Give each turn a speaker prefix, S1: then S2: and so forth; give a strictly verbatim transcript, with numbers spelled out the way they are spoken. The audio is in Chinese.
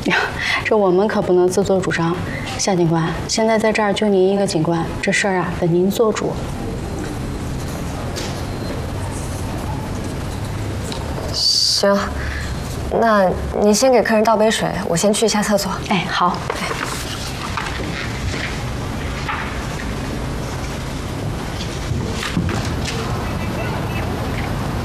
S1: 呀，这我们可不能自作主张。夏警官，现在在这儿就您一个警官，这事儿啊得您做主。
S2: 行，那您先给客人倒杯水，我先去一下厕所。
S1: 哎，好。
S2: 哎。